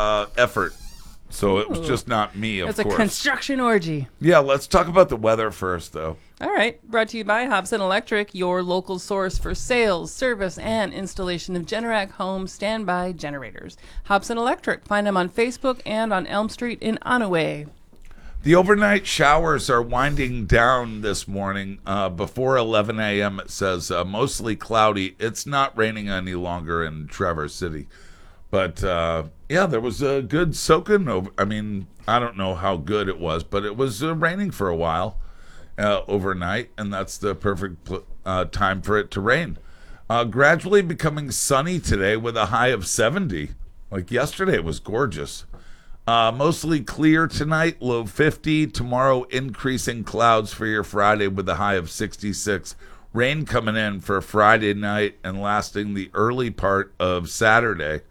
effort. So it was just not me, of course. It's a construction orgy. Yeah, let's talk about the weather first, though. All right. Brought to you by Hobson Electric, your local source for sales, service, and installation of Generac home standby generators. Hobson Electric. Find them on Facebook and on Elm Street in Onaway. The overnight showers are winding down this morning. Before 11 a.m., it says mostly cloudy. It's not raining any longer in Traverse City. But, yeah, there was a good soaking. I mean, I don't know how good it was, but it was raining for a while overnight, and that's the perfect time for it to rain. Gradually becoming sunny today with a high of 70. Like yesterday, it was gorgeous. Mostly clear tonight, low 50. Tomorrow, increasing clouds for your Friday with a high of 66. Rain coming in for Friday night and lasting the early part of Saturday,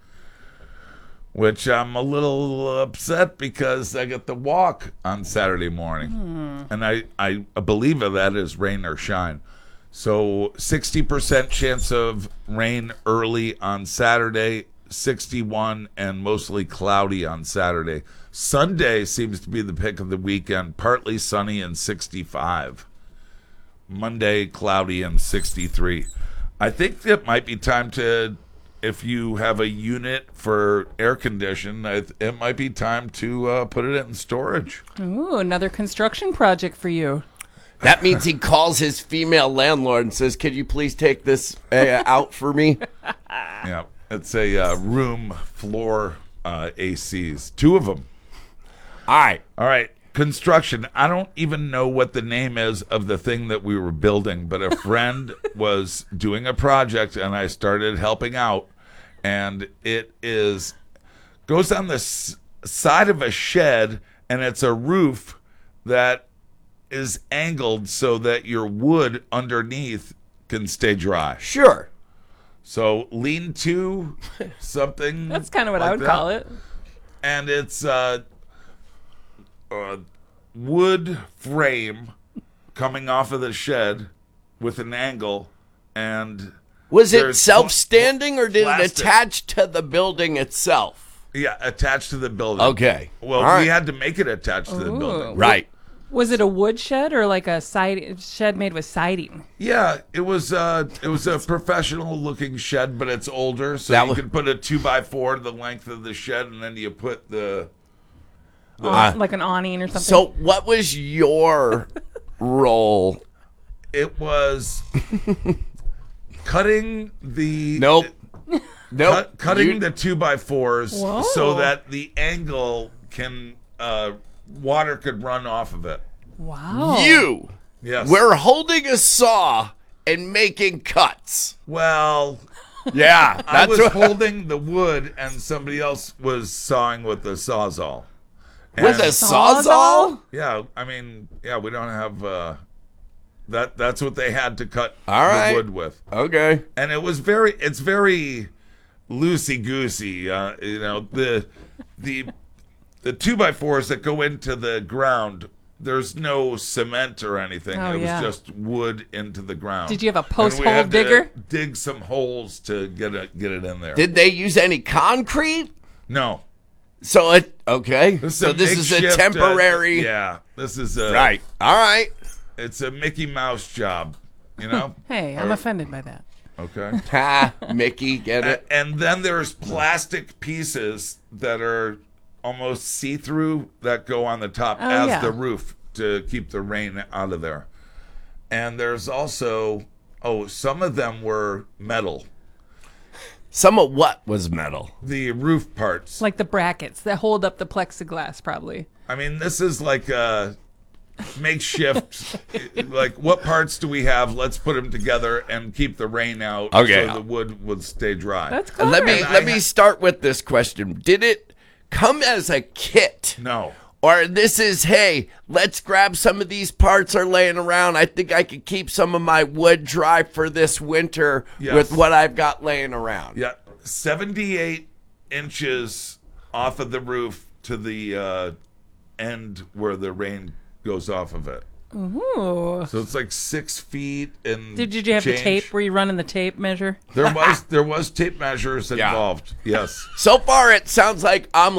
which I'm a little upset because I get to walk on Saturday morning. And I believe that is rain or shine. So 60% chance of rain early on Saturday, 61 and mostly cloudy on Saturday. Sunday seems to be the pick of the weekend, partly sunny and 65. Monday, cloudy and 63. I think it might be time to, if you have a unit for air condition, it might be time to put it in storage. Ooh, another construction project for you. That means he calls his female landlord and says, "Could you please take this out for me?" Yeah, it's a room floor ACs. 2 of them. All right. Construction. I don't even know what the name is of the thing that we were building, but a friend was doing a project and I started helping out. And it goes on the side of a shed, and it's a roof that is angled so that your wood underneath can stay dry. Sure. So lean-to something. That's kind of what like I would call it. And it's wood frame coming off of the shed with an angle, and was it there's self-standing or did plastic. it attach to the building itself? Yeah, attached to the building. Okay. Well, All right. we had to make it attached to the building. Right. Was it a wood shed or like a shed made with siding? Yeah, it was a professional-looking shed, but it's older, so That you could put a 2x4 the length of the shed, and then you put the Like an awning or something? So what was your role? It was cutting the Nope. cutting the 2x4s Whoa. so that the angle can water could run off of it. Wow. You Yes. were holding a saw and making cuts. Well, Yeah. I was what- holding the wood, and somebody else was sawing with the sawzall. with And- a sawzall? Yeah, I mean, yeah, we don't have that's what they had to cut All right. the wood with. Okay. And it's very loosey goosey. The 2x4s that go into the ground, there's no cement or anything. Oh, It was yeah. just wood into the ground. Did you have a And post we hole had to digger? dig some holes to get it in there. Did they use any concrete? No. So okay. This is a makeshift, temporary. yeah, this is a Right. All right. It's a Mickey Mouse job, you know. Hey, I'm offended by that. Okay. Ha, Mickey, get it? And then there's plastic pieces that are almost see-through that go on the top as yeah. the roof to keep the rain out of there. And there's also some of them were metal. Some of what was metal? The roof parts. Like the brackets that hold up the plexiglass, probably. I mean, this is like a makeshift. Like, what parts do we have? Let's put them together and keep the rain out Okay. so the wood would stay dry. That's clever. Let me start with this question. Did it come as a kit? No. Or this is, hey, let's grab some of these parts are laying around. I think I could keep some of my wood dry for this winter Yes. with what I've got laying around. Yeah, 78 inches off of the roof to the end where the rain goes off of it. Ooh. So it's like 6 feet and Did you have the change. tape? Were you running the tape measure? There was tape measures involved. Yes. So far, it sounds like I'm